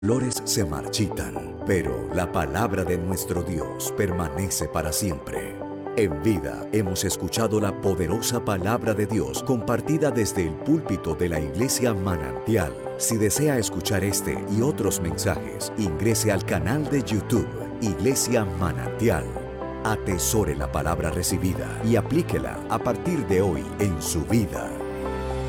Flores se marchitan, pero la palabra de nuestro Dios permanece para siempre. En vida hemos escuchado la poderosa palabra de Dios compartida desde el púlpito de la Iglesia Manantial. Si desea escuchar este y otros mensajes, ingrese al canal de YouTube Iglesia Manantial. Atesore la palabra recibida y aplíquela a partir de hoy en su vida.